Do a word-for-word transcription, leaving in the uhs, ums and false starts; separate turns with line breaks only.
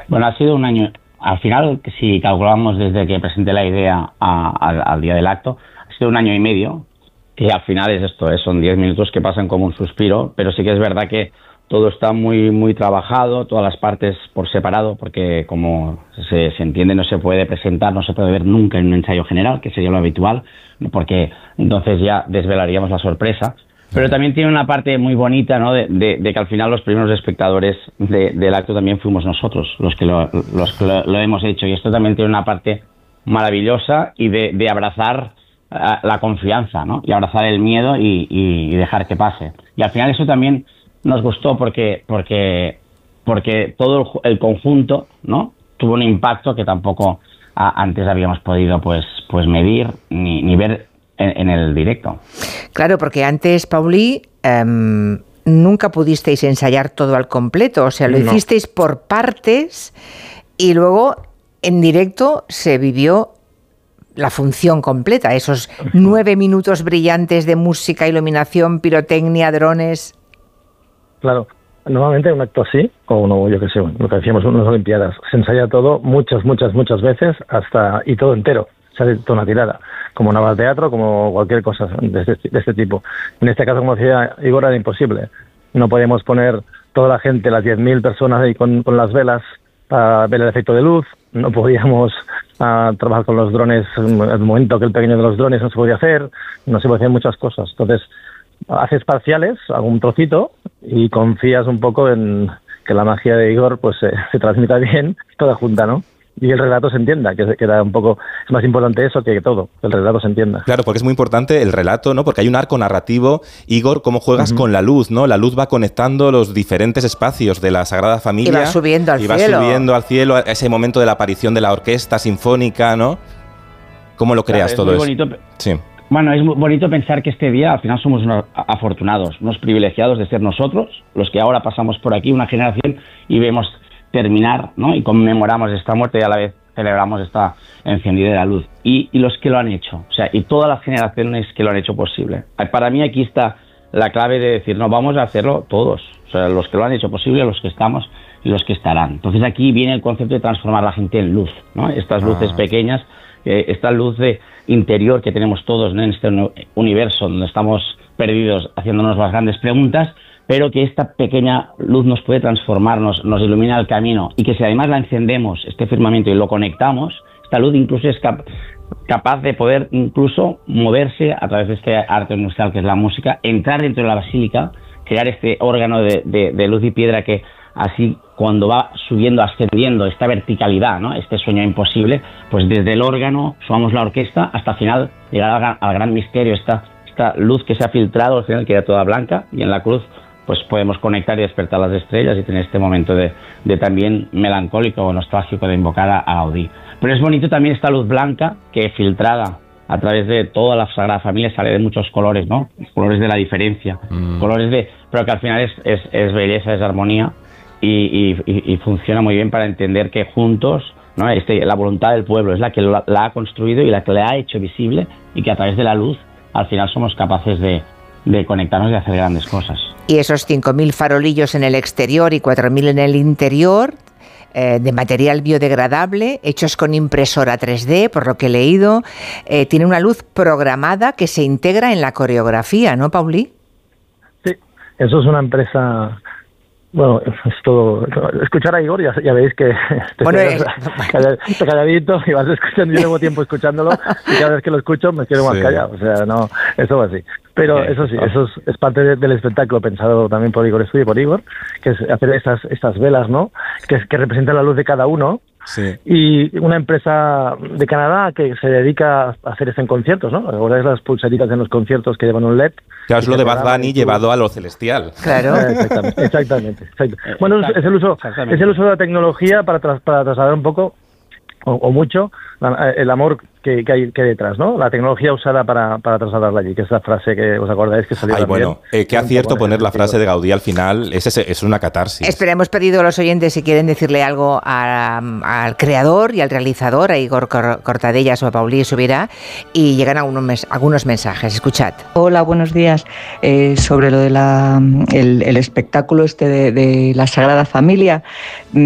Bueno, ha sido un año, al final, si calculamos desde que presenté la idea a, al, al día del acto, ha sido un año y medio, y al final es esto, ¿eh? Son diez minutos que pasan como un suspiro, pero sí que es verdad que todo está muy muy trabajado, todas las partes por separado, porque como se, se entiende no se puede presentar, no se puede ver nunca en un ensayo general, que sería lo habitual, porque entonces ya desvelaríamos la sorpresa. Pero también tiene una parte muy bonita, ¿no? De, de, de que al final los primeros espectadores de, del acto también fuimos nosotros los que, lo, los que lo, lo hemos hecho, y esto también tiene una parte maravillosa y de, de abrazar uh, la confianza, ¿no? Y abrazar el miedo y, y, y dejar que pase. Y al final eso también nos gustó porque porque porque todo el, el conjunto, ¿no? Tuvo un impacto que tampoco a, antes habíamos podido pues pues medir ni, ni ver en, en el directo.
Claro, porque antes, Pauli, eh, nunca pudisteis ensayar todo al completo, o sea, lo no. hicisteis por partes y luego en directo se vivió la función completa, esos nueve minutos brillantes de música, iluminación, pirotecnia, drones.
Claro, normalmente un acto así, o uno, yo qué sé, lo que decíamos, unas Olimpiadas, se ensaya todo muchas, muchas, muchas veces hasta y todo entero, sale toda una tirada, como una obra de teatro, como cualquier cosa de este, de este tipo. En este caso, como decía Igor, era imposible. No podíamos poner toda la gente, las diez mil personas ahí con, con las velas para ver el efecto de luz, no podíamos uh, trabajar con los drones, en el momento que el pequeño de los drones no se podía hacer, no se podían hacer muchas cosas. Entonces, haces parciales, algún trocito, y confías un poco en que la magia de Igor pues eh, se transmita bien, toda junta, ¿no? Y el relato se entienda, que, que era un poco, es más importante eso que todo, que el relato se entienda.
Claro, porque es muy importante el relato, ¿no? Porque hay un arco narrativo. Igor, cómo juegas uh-huh. con la luz, ¿no? La luz va conectando los diferentes espacios de la Sagrada Familia.
Y va subiendo al
y va
cielo.
subiendo al cielo, a ese momento de la aparición de la orquesta sinfónica, ¿no? ¿Cómo lo creas
claro,
todo eso?
Bonito.
Sí.
Bueno, es muy bonito pensar que este día al final somos unos afortunados, unos privilegiados de ser nosotros, los que ahora pasamos por aquí, una generación, y vemos terminar, ¿no? Y conmemoramos esta muerte y a la vez celebramos esta encendida de la luz. Y, y los que lo han hecho, o sea, y todas las generaciones que lo han hecho posible. Para mí aquí está la clave de decir, no, vamos a hacerlo todos, o sea, los que lo han hecho posible, los que estamos y los que estarán. Entonces aquí viene el concepto de transformar a la gente en luz, ¿no? Estas luces ah. pequeñas, eh, esta luz de interior que tenemos todos, ¿no? En este universo donde estamos perdidos haciéndonos las grandes preguntas, pero que esta pequeña luz nos puede transformar, nos, nos ilumina el camino, y que si además la encendemos, este firmamento, y lo conectamos, esta luz incluso es cap capaz de poder incluso moverse a través de este arte universal que es la música, entrar dentro de la basílica, crear este órgano de, de, de luz y piedra que así cuando va subiendo, ascendiendo esta verticalidad, ¿no? Este sueño imposible, pues desde el órgano, sumamos la orquesta hasta al final llegar al, al gran misterio, esta, esta luz que se ha filtrado, al final queda toda blanca, y en la cruz pues podemos conectar y despertar las estrellas y tener este momento de, de también melancólico o nostálgico de invocar a, a Gaudí. Pero es bonito también esta luz blanca que filtrada a través de toda la Sagrada Familia sale de muchos colores, ¿no? Colores de la diferencia, mm. colores de, pero que al final es, es, es belleza, es armonía. Y, y, y funciona muy bien para entender que juntos, ¿no? este, la voluntad del pueblo es la que la, la ha construido y la que la ha hecho visible, y que a través de la luz al final somos capaces de, de conectarnos y hacer grandes cosas.
Y esos cinco mil farolillos en el exterior y cuatro mil en el interior, eh, de material biodegradable, hechos con impresora tres D, por lo que he leído, eh, tiene una luz programada que se integra en la coreografía, ¿no, Pauli?
Sí, eso es una empresa... Bueno, es todo. Escuchar a Igor, ya, ya veis que te
bueno,
quedas es... calladito y vas escuchando. Yo llevo tiempo escuchándolo y cada vez que lo escucho me quedo más sí. callado. O sea, no, eso va así. Pero sí, eso sí, eso es, es parte de, del espectáculo pensado también por Igor Estudio y por Igor, que es hacer estas, estas velas, ¿no? Que, que representan la luz de cada uno. Sí. Y una empresa de Canadá que se dedica a hacer esto en conciertos, ¿no? ¿Recordáis las pulseritas en los conciertos que llevan un L E D?
Claro, es lo de Bad Bunny llevado a lo celestial.
Claro.
Exactamente, exactamente. exactamente. Bueno, es el uso, es el uso de la tecnología para, tras, para trasladar un poco o, o mucho la, el amor que, que hay que hay detrás, ¿no? La tecnología usada para, para trasladarla allí, que es la frase que os acordáis que salió.
Ay,
también.
Bueno, eh, qué acierto poner la frase de Gaudí al final, es, es, es una catarsis.
Espera, hemos pedido a los oyentes si quieren decirle algo a, al creador y al realizador, a Igor Cortadellas o a Pauli Subirá, y llegan algunos, algunos mensajes. Escuchad.
Hola, buenos días. Eh, sobre lo de la, el, el espectáculo este de, de la Sagrada Familia,